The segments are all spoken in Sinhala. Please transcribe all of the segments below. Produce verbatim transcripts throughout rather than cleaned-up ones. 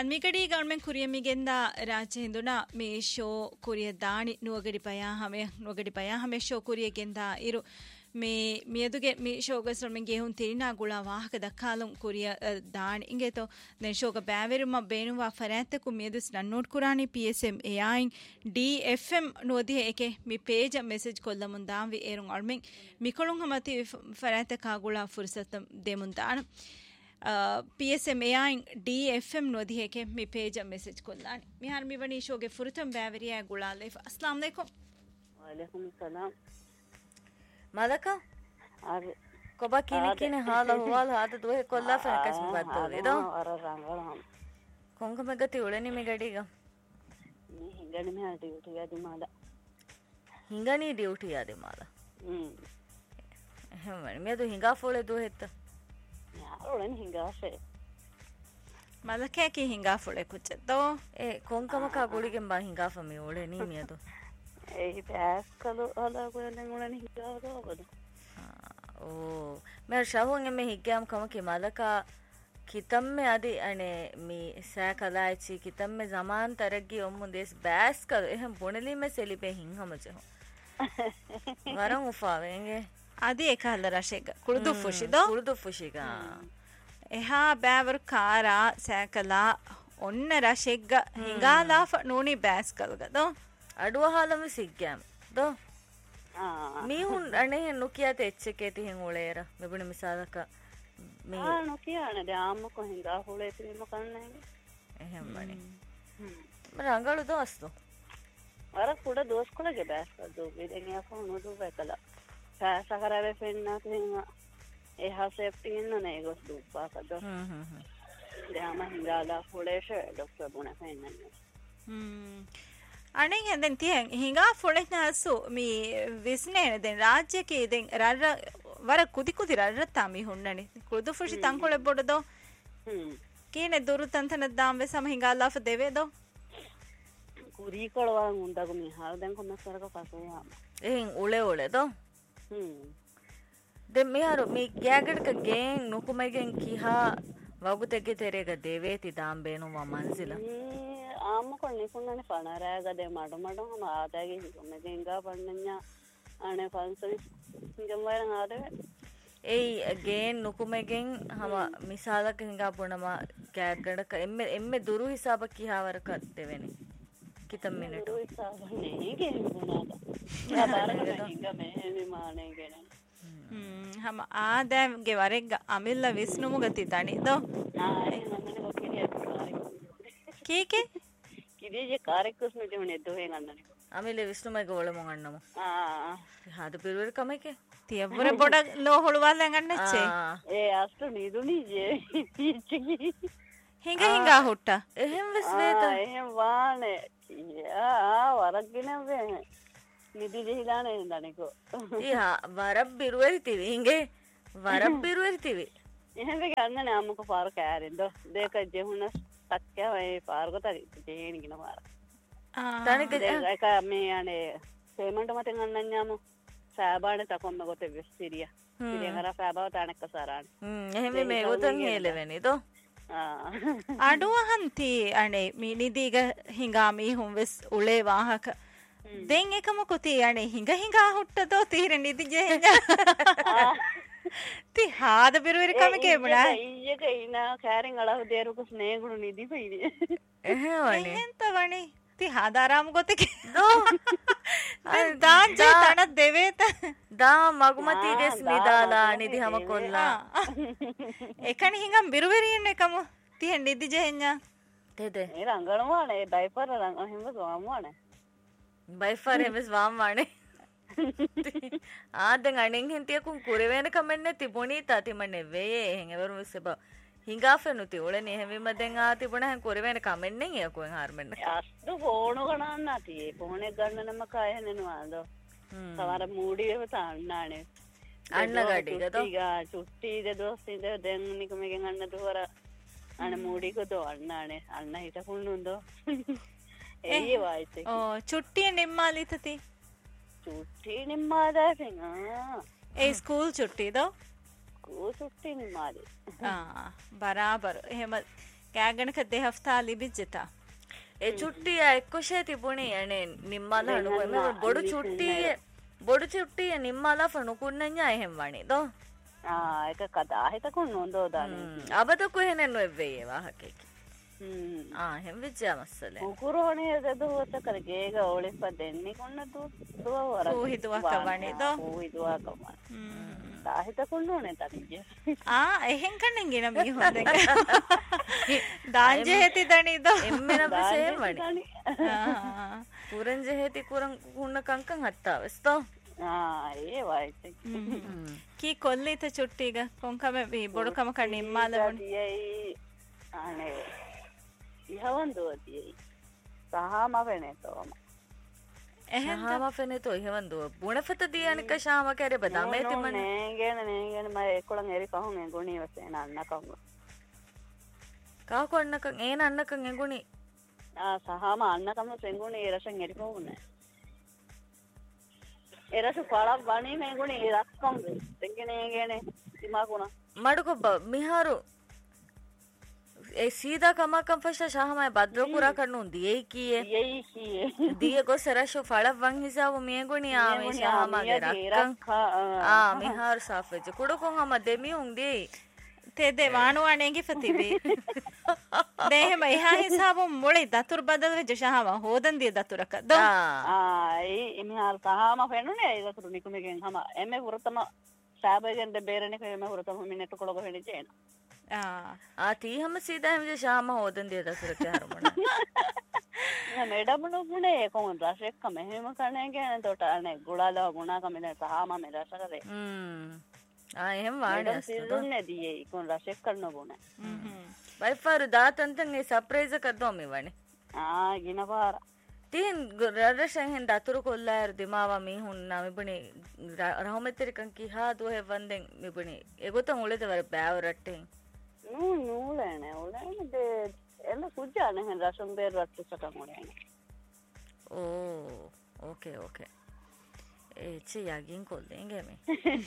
ಅನ್ಮಿಕಡಿ ಗವರ್ಮೆಂಟ್ ಕುರಿಯಮಿಗೆಂದ ರಾಜ್ಯ ಹಿಂದುನ ಮೇ ಶೋ ಕುರಿಯ ದಾಣಿ ನುವಗಡಿ ಪಯಾ ಹಮೆ ನುವಗಡಿ ಪಯಾ ಹಮೆ ಶೋ ಕುರಿಯಗೆಂದ ಇರು ಮೇ ಮಿಯದುಗೆ ಮಿ ಶೋಗಸ್ರಮಿಗೆ ಹುನ್ ತಿರಿನಾ ಗುಳಾ ವಾಹಕ ದಕ್ಕಾಲಂ ಕುರಿಯ ದಾಣಿ ಇಂಗೆತೋ ನೆ ಶೋಗ ಬ್ಯಾವೆರುಮ ಬೇನುವಾ ಫರಾತಕು ಮಿಯದುಸ್ ನನ್ನೋಟ್ ಕುರಾನಿ ಪಿಎಸ್ಎಂ ಎಐನ್ ಡಿಎಫ್ಎಂ ನುವದಿ ಏಕೆ ಮಿ ಪೇಜ್ ಮೆಸೇಜ್ ಕೊಲ್ಲಮುನ್ ದಾಂವಿ ಏರುಂ ಅಳ್ಮೆನ್ ಮಿಕೊಳುಂ ಹಮತಿ ಫರಾತಕ ಗುಳಾ ಫುರ್ಸತಂ ದೇಮುನ್ ದಾಣ ಪಿಎಸ್ಎಂ ಎಐನ್ ಡಿಎಫ್ಎಂ ನುವದಿ ಏಕೆ ಮಿ ಪೇಜ್ ಮೆಸೇಜ್ ಕೊಲ್ಲಾನಿ ಮಿಹಾರ್ ಮಿವನಿ ಶೋಗೆ ಫುರುತಂ ಬ್ಯಾವೆರಿಯಾ ಗುಳಾ ಲೈಫ್ ಅಸ್ಸಲಾಂ ಅಲೈಕುಂ ವಅಲೈಕುಂ ಸಲಾಂ malaka ar koba kine kine hala huwal hada duhe kolla fakas mubaddo edo ara rangalam konga megati uleni me gadiga ni hingani me duty adi mala hingani duty adi mala hmm ehmani me du hinga fole du hetta yaar uleni hinga fe malaka ki hinga fole kuchetto e konga maka guligen ba hinga fa me uleni me du ඒ පැස්කලු හලා කොහෙන්ද උනනේ හිතාවද ඕ මෙර ශහුන් එමෙ හිග්ගම් කම කිමලක කිතම්මෙ අදි අනේ මි සෑකලායිචි කිතම්මෙ zaman තරග්ගි ඔම්මු දෙස් බෑස්කලු එහෙම බොනලි මෙ සෙලිපෙ හින්හමච වරන් උෆාවෙන්ගේ අදි එකහල රෂෙක කුරුදු ෆුෂිදෝ කුරුදු ෆුෂිගා එහා බෑවර කාරා සෑකලා ඔන්න රෂෙක්ග හිඟාලා නූනි බෑස්කලුගදෝ අඩුව හාලම සිග්ගෑම් දෝ මීහුන් අනේ නොකියාත එච්චකේ තිහෙන් ඔලේර මෙබුණ මිසාලක මේ ආ නොකියානේ දාම්ම කොහින්දා හොලේ තිරීම කන්නේ එහෙම වනේ මම රංගලු දොස්තු අර කුඩ දොස් කොලගේ බෑස් දෝ වෙදෙන් යකෝ නොදු වෙකලා සාසකරවේ පෙන්නා තින් එහා සේෆ්ටි ඉන්න නේ ගොස් දුප්පා කද හ්ම් හ්ම් හ්ම් දාම හිඟාලා හොලේෂ ડોක්ටර් බුණ පෙන්නන්නේ හ්ම් අනේ හෙන්දෙන් තියන් හිඟා ෆොලෙක් නැසු මි විස්නේ දෙන් රාජ්‍යකේ දෙන් රර වර කුදි කුදි රරත්තා මි හුන්නනේ කුදු ෆුෂි තංකොල බොඩදෝ හ්ම් කීනේ දුරු තන්තන දාම් වේ සම හිඟාලා ෆ දෙවේදෝ කුරි කොලවන් උන්දගු මි හාල් දැන් කොමස්සරක පසෝයා එහෙන් උලේ උලේ දෝ හ්ම් දෙ මෙහරු මි ගෑගඩක ගෙන් නුකුමගෙන් කිහා වගුතෙගේ තෙරේක දෙවේති දාම් බේනුවා මන්සිලා ආම කොන්නේ කොන්නනේ පණරෑගදේ මඩ මඩ හම ආදාගේ මෙදෙන්ගා පන්නඤ්ඤා අනේ පන්සලි හිඟම් වයන් ආදේ ඒ ගේන් නුකුමගෙන් හම මිසාලක හිඟා පුණම කෑගඩක එම්මෙ එම්මෙ දුරු හිසාබ කිහාවරක දෙවෙනි කිතම් මිනිට දුරු හිසාබ නේ ගේ පුණාද ආදාරක හිඟ මෙහෙමි මානේ ගෙන හ්ම් හම ආදාගේ වරෙක් අමිල්ල විස්නුමු ගති තනි දෝ ආ ඒ මන්නේ කොකිරිය කීකේ කිදේ කාර්යකුස් නෙදෙන්නේ දොහෙන් අන්නනේ අමිලේ විස්නුමගේ ඔලමු ගන්නමු ආ හාද පිරුවර කමකේ තියවර බොඩ ලෝ හොළුවල්ලන් ගන්නච්චේ ඒ අස්තු නිදුනි ජේ පිච්චි හිඟ හිඟා හොට්ට එහෙම වෙස් වේත එහෙම වානේ යා වරක්ගෙන වේ නිදි දෙහිලානේ දනිකෝ යා වරබ් බිරුවරි තිවි හිඟේ වරබ් බිරුවරි තිවි එහෙම ගන්නනේ අමුක පාර කෑරෙන්ද දෙක ජෙහුනස් තක්කේ ඒ පාරකට දෙහෙනින පාර ආ තනික ඒක මේ අනේ පේමන්ට් මතෙන් අන්නන්යාම සෑබානේ තකොම්ම ගොතේ විස්තිරිය ඉතින් අර සෑබාව තනක සරාන හ්ම් එහෙම මේ ගොතන් හේලෙවෙනි දෝ ආ අඩුවහන්ති අනේ මිනිදීග හිඟාමි හුම් වෙස් උලේ ವಾಹಕ දෙන් එකම කුති අනේ හිඟ හිඟා හුට්ටදෝ තීර නිදි ජෙහෙඤ්ඤා ති හාද බිරුවරි කමකේ බුණා ඊයක ඉන කෑරෙන් අලව දේරුක ස්නේහුණු නිදි පයිනේ එහෙවනේ එහෙන්ත වනේ ති හාදාරාම ගොතේ දෝ දැන් දාංජේ තන දෙවේත දා මගුමති දෙස් මිදාලා නිදි හැම කොල්ලා එකනි හිඟම් බිරුවරින් එකම තිහෙන් නිදි ජෙහෙඤ්ඤා තෙද ඒ රංගනවානේ ඩයිපර් රංගන හිම ගාමුවානේ බයිෆර් එමස් වාම්වානේ ආදෙන් අණෙන් හින්තියකුන් කුරවේන කමෙන්නේ තිබුණී තාතිමන්නේ වේ එහෙන් එවරු විසබ හිඟාෆෙනුති ඔලනේ හැවිම දැන් ආ තිබුණ හැන් කුරවේන කමෙන්නේ යකුන් හාර්මෙන්න අස්තු ෆෝනු ගණන් නැති ඒ ෆෝනේ ගන්න නම කය නෙනවාද සමහර මූඩි ඒව තාන්නානේ අන්න ගඩිගතෝ ඊගා චුට්ටි දෙදොස්සින්ද දැන් නිකමගෙන් අන්න දුවර අන මූඩි කොදෝ අන්නානේ අන්න හිටකුන්නුන්දෝ ඒ වයිතේ ඕ චුට්ටිය නිම්මාලිතති චුට්ටි නිම්මාදාසෙන් ආ ඒ ස්කූල් චුට්ටිද ස්කූල් චුට්ටි නිම්මාලි ආ බරාබර එහෙම කෑගණක දෙහෆ්තා ලිබිජ්ජතා ඒ චුට්ටිය එක්කොෂේ තිබුණේ අනේ නිම්මාල හනුකො බොඩු චුට්ටිය බොඩු චුට්ටිය නිම්මාලා ෆනුකුන්නඤ්ඤා එහෙම් වණේ දෝ ආ එක කදා හිතකුන් නොදෝ දානේ අබද කොහෙනෙන් නොෙව්වේ වාහකේ හ්ම් ආ එහෙම් විජ්ජා මස්සලේ උකුරෝනේ දදුවත කරගේග ඕලිප දෙන්නේ කොන්න දු දුව වර කෝ හිතුවා කවණේ දෝ කෝ හිතුවා කවණ හ්ම් දාහිතකුන් නොනේ තනිය ආ එහෙන් කන්නෙන් ගෙන මී හොඳ දාංජේ හෙති දණි දෝ එම්මෙන බසෙම් වණේ ආ පුරංජේ හෙති කුරන් කුන්න කංකන් හත්තාවස්තෝ ආ ඒ වයිත් කී කොල්ලිත චුට්ටිග කොන්කම මේ බොඩකම කන්නේ ඉම්මාල වණේ අනේ ඉහවන් දුවතියි සහම වෙනතෝම එහෙම ෆෙනතෝ ඉහවන් දුව බුණෆත දියනික ශාම කැරෙ බදමේ තිමන නේගෙන නේගෙන මම එකොළන් එරි කහුන් එගුණී වසේන අන්නකම් කා කොන්නකන් ඒන අන්නකන් එගුණී ආ සහම අන්නකම් සෙගුණී එරසන් එරි කහුනේ එරස පළක් වණී මේගුණී රක්කම් දෙගෙනේගෙන තිමාකුණ මඩකොබ්බ මිහාරු ඒ සීදා කමකම් ෆෂ ශාහමයි බද්දෝ කුරා කන්නුන් දියයි කීයේ දියයි කීයේ දිය ගොසරෂෝ ෆලක් වන් හිසාව මේගුණී ආ මේ ශාහමගේ රක්කම් ආ මිහාරු සාෆෙජ කුඩකොන් හම දෙමි උන් දෙයි තෙදේ වානුවාණේගේ ෆතිබේ දෙහෙම එහා හිසාව මොලේ දතුරු බදල් වෙජ ශාහම හොදන් දිය දතුරක දෝ ආ ඒ එමිහාල් සහම ෆෙන්නුනේ ඒ දතුරු නිකුමගෙන් හම එමෙ වෘතම සාබගෙන් දෙබේරණික එමෙ වෘතම මිනෙට කොලක වෙන්නේ චේන आ ती हम सीधा हम जो शाम होदन दिया था सुरक्षा हरमोना ना मैडम नो पुणे कौन राशे कमे हम करने के तो टाने गुड़ाला गुना का मैंने कहा मां मेरा सर रे हम्म आ हम वाणे सीजन ने दिए कौन राशे करनो बोने भाई फर दात अंतन ने सरप्राइज कर दो मी वाणे आ गिना बार तीन ररशन हिंद दातुर कोल्लार दिमावा मी हुन्ना मी बणी रहमतेर कंकी हा दो है वंदे मी बणी एगो तो उले ते वर बाव रट्टे නූ නූලනේ උලනේ දෙ එන්න සුජානේ හෙන් රසම් බේර රට්ටු සට මොරේනේ ඕ ඕකේ ඕකේ ඒ චි යගින් කොල්ලෙන්ගේ මේ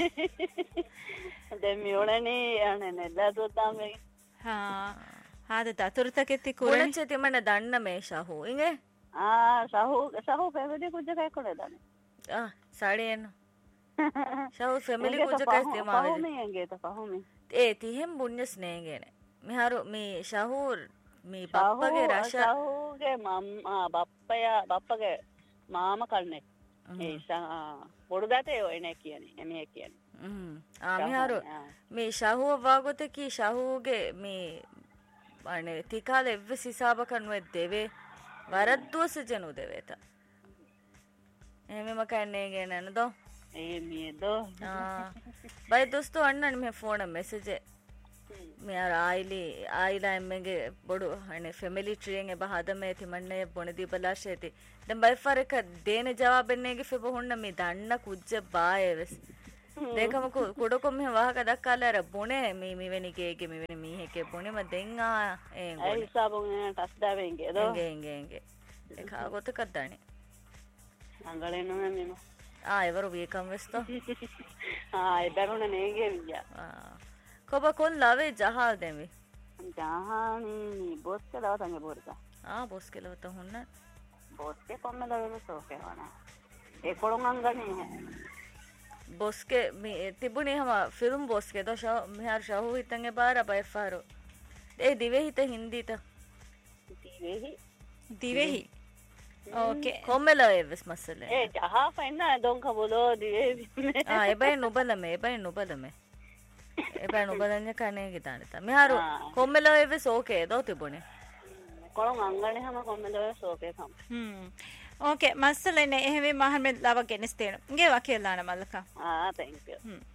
දෙ මියෝලනේ යන්නේ නෙල්ලා තෝතාමේ හා හාද දතුරුතකෙති කුරණ චති මන දන්න මේ ශහු ඉංගේ ආ ශහු ශහු ෆැමිලි කුජ්ජ කයිකොනේ දන්නේ ආ සාඩේන ශහු ෆැමිලි කුජ්ජ කයිස් දෙමාවේ පහුමේ ගේ පහුමේ ඒ තිහෙම් බුඤ්ඤස් නේගෙන මිහාරු මේ ශහූර් මේ බප්පගේ රෂ ශහූගේ මම්මා බප්පයා බප්පගේ මාම කන්නේ ඒ පොඩු දතේ ඔයනේ කියන්නේ එමේ කියන්නේ හ්ම් ආ මිහාරු මේ ශහූව වාගොත කි ශහූගේ මේ අනේ තිකාල එව්ව සිසාබ කන්වෙ දෙවේ වරද්දුවස ජනු දෙවේත එහෙමම කන්නේ ගෙන නේද ඒ මියදෝ ආ බයි දොස්තෝ අන්නන් මේ ෆෝන මෙසේජ් මේ ආයිලි ආයිලා එම්මගේ බොඩු අනේ ෆැමිලි ට්‍රියෙන් එබ හදමේ තිමන්නේ බොනදී බලාෂේති දැන් බයි ෆර එක දේන ජවාබෙන්නේගේ ෆෙබ හොන්න මේ දන්න කුජ්ජ බායවස් දෙකම කුඩකොම් මේ වහක දක්කාලා අර බොනේ මේ මෙවැනි කේගේ මෙවැනි මීහෙකේ බොනේම දෙන්නා ඒ ඒ හිසාබුනේ ටස් දාවෙන්ගේ දෝ එංගේ එංගේ එංගේ ඒක ආගොතක දානේ අංගලේ නෝ මෙම ආ එවරු වේකම් වෙස්තෝ ආ එදරුණ නේගේ වියා ආ කොබ කොන් ලවේ ජහල් දෙමි ජහානි බොස් කළා තංගේ බොරසා ආ බොස් කියලා તો හොන්න බොස් के කොම්ම ලවේ සෝකේ වනා ඒ කොළොන් අංගනේ බොස්ගේ මේ තිබුණේ හැම ෆිල්ම් බොස්ගේ දෝ ෂෝ මෙහර ෂහු හිතන්ගේ බාර බයිෆාරෝ ඒ දිවේ හිත හින්දීත දිවේහි දිවේහි ඕකේ කොම්මෙලා එවස් මස්සලේ ඒ ජහා ෆයින්න දොන් කබලෝ දිවේහි ආ එබැයි නුබලමේ එබැයි නුබලමේ එබැයි නුබලන්නේ කන්නේ ගිතානත මෙහරු කොම්මෙලා එවස් ඕකේ දෝ තිබුණේ කොළොන් අංගනේ හැම කොම්මෙලා සෝකේ කම් හ්ම් ඕකේ මස්සලනේ එහෙම මහමෙත් ලව ගෙනස් තේන ගේ වකේලාන මල්ලක ආ thank you හ්ම්